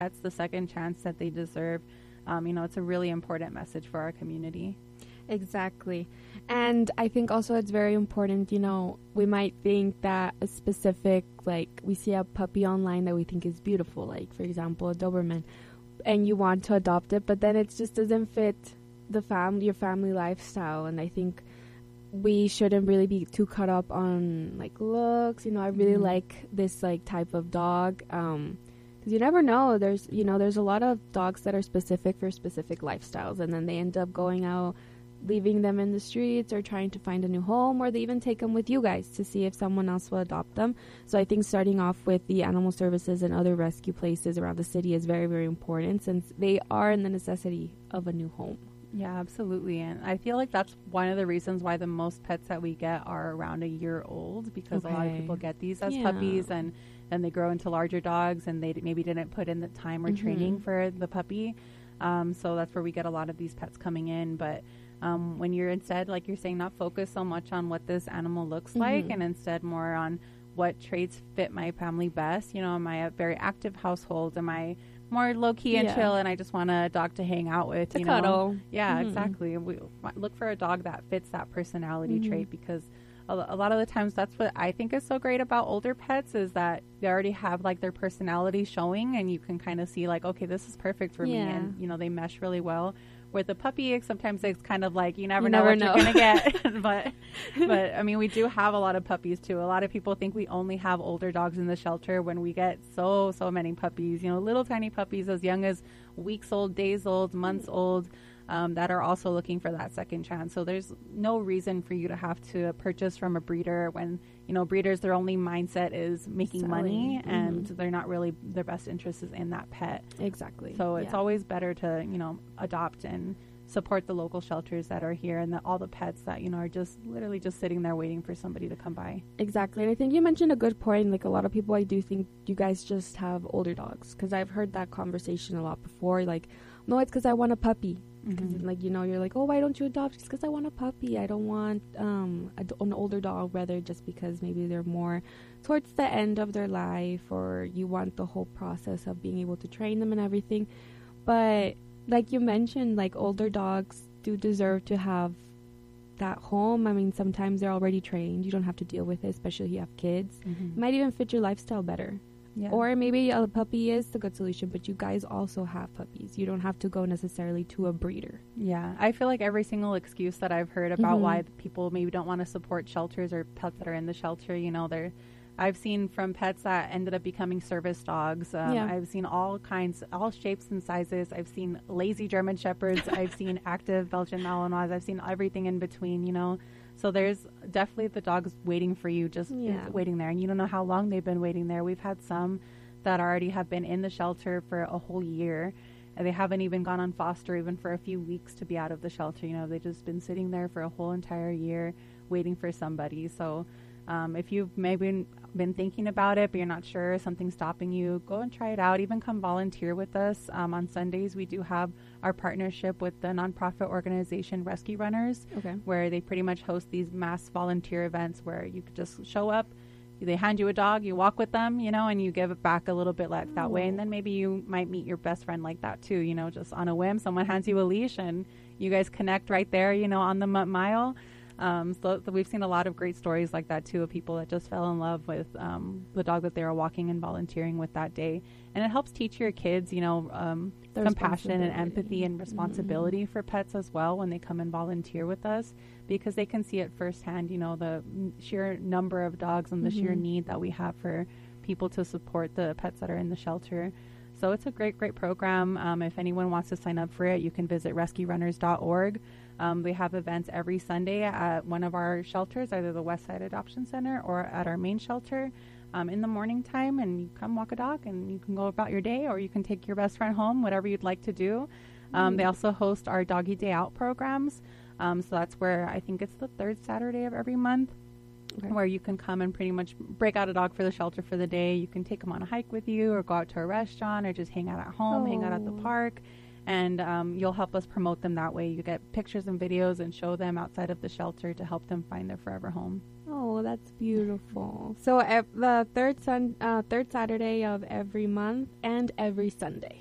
pets the second chance that they deserve. It's a really important message for our community. Exactly. And I think also it's very important, we might think that a specific, like we see a puppy online that we think is beautiful, like for example, a Doberman, and you want to adopt it, but then it just doesn't fit your family lifestyle. And I think we shouldn't really be too caught up on like looks. I really like this like type of dog. Because you never know. There's a lot of dogs that are specific for specific lifestyles, and then they end up going out, leaving them in the streets or trying to find a new home, or they even take them with you guys to see if someone else will adopt them. So I think starting off with the animal services and other rescue places around the city is very, very important, since they are in the necessity of a new home. Yeah, absolutely. And I feel like that's one of the reasons why the most pets that we get are around a year old, because a lot of people get these as puppies, and then they grow into larger dogs, and they maybe didn't put in the time or training for the puppy. So that's where we get a lot of these pets coming in. But when you're instead, like you're saying, not focus so much on what this animal looks like, and instead more on what traits fit my family best. Am I a very active household? Am I more low-key and chill, and I just want a dog to hang out with? To cuddle. Yeah, exactly. We look for a dog that fits that personality trait, because a lot of the times that's what I think is so great about older pets, is that they already have like their personality showing, and you can kind of see like, okay, this is perfect for me, and they mesh really well. With a puppy, sometimes it's kind of like you never know what you're gonna get. but I mean, we do have a lot of puppies too. A lot of people think we only have older dogs in the shelter, when we get so many puppies. Little tiny puppies as young as weeks old, days old, months old, that are also looking for that second chance. So there's no reason for you to have to purchase from a breeder when breeders, their only mindset is making money, and they're not really, their best interest is in that pet. Exactly. So it's always better to adopt and support the local shelters that are here, and all the pets that are just literally just sitting there waiting for somebody to come by. Exactly. And I think you mentioned a good point. Like, a lot of people, I do think you guys just have older dogs, because I've heard that conversation a lot before. Like, no, it's because I want a puppy. Like, you're like, oh, why don't you adopt? It's because I want a puppy. I don't want an older dog, rather, just because maybe they're more towards the end of their life, or you want the whole process of being able to train them and everything. But like you mentioned, like, older dogs do deserve to have that home. I mean, sometimes they're already trained. You don't have to deal with it, especially if you have kids. It might even fit your lifestyle better. Yeah. Or maybe a puppy is the good solution, but you guys also have puppies. You don't have to go necessarily to a breeder. Yeah, I feel like every single excuse that I've heard about why people maybe don't want to support shelters or pets that are in the shelter, I've seen from pets that ended up becoming service dogs. I've seen all kinds, all shapes and sizes. I've seen lazy German Shepherds. I've seen active Belgian Malinois. I've seen everything in between, So there's definitely the dogs waiting for you, just waiting there. And you don't know how long they've been waiting there. We've had some that already have been in the shelter for a whole year, and they haven't even gone on foster even for a few weeks to be out of the shelter. They've just been sitting there for a whole entire year waiting for somebody. So if you've maybe been thinking about it, but you're not sure, something's stopping you, go and try it out. Even come volunteer with us. On Sundays, we do have our partnership with the nonprofit organization Rescue Runners, where they pretty much host these mass volunteer events where you could just show up, they hand you a dog, you walk with them, and you give it back a little bit like that way. And then maybe you might meet your best friend like that too, just on a whim. Someone hands you a leash and you guys connect right there, on the mile. So we've seen a lot of great stories like that too, of people that just fell in love with the dog that they were walking and volunteering with that day. And it helps teach your kids, compassion and empathy and responsibility for pets as well when they come and volunteer with us, because they can see it firsthand, the sheer number of dogs and the sheer need that we have for people to support the pets that are in the shelter. So it's a great program. If anyone wants to sign up for it, you can visit rescuerunners.org. We have events every Sunday at one of our shelters, either the Westside Adoption Center or at our main shelter in the morning time. And you come walk a dog and you can go about your day, or you can take your best friend home, whatever you'd like to do. They also host our Doggy Day Out programs. So that's where I think it's the third Saturday of every month. Where you can come and pretty much break out a dog for the shelter for the day. You can take them on a hike with you, or go out to a restaurant, or just hang out at home, hang out at the park. And you'll help us promote them that way. You get pictures and videos and show them outside of the shelter to help them find their forever home. Oh, Oh, that's beautiful. So the third Saturday of every month and every Sunday.